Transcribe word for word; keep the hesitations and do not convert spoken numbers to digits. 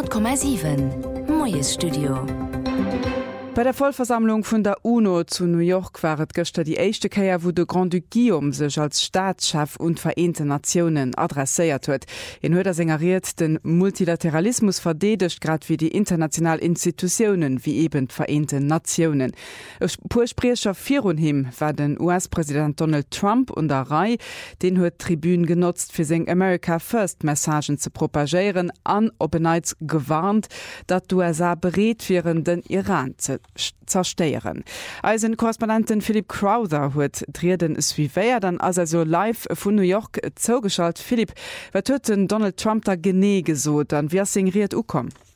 hundert Komma sieben Moes Studio. Bei der Vollversammlung vun der UNO zu New York waret gëster die éischte Käier, wo de Grand Duc Guillaume sech als Staatschef und Vereinte Nationen adresséiert huet. En huet er sengeriert den Multilateralismus verdedigt grad wie die international Institutionen wie eben Vereinte Nationen. Ech pursprecher virun him war den U S-Präsident Donald Trump und der Rei, den huet Tribünen genutzt fir seng America First Messagen zu propagieren, an openheits gewarnt, dat du er sa bereet viren den Iran zu zersteieren. Als en Korrespondenten Philipp Crowther huet Dreden suivéier, dann as er so live vun New York zougeschalt. Philipp, wat huet den Donald Trump da genee gesot, an wie singriert ukom?